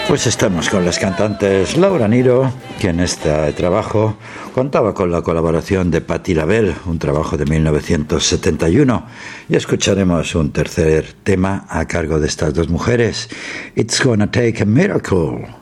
Pues estamos con las cantantes Laura Nyro, que en este trabajo contaba con la colaboración de Patti LaBelle, un trabajo de 1971, y escucharemos un tercer tema a cargo de estas dos mujeres, It's Gonna Take a Miracle.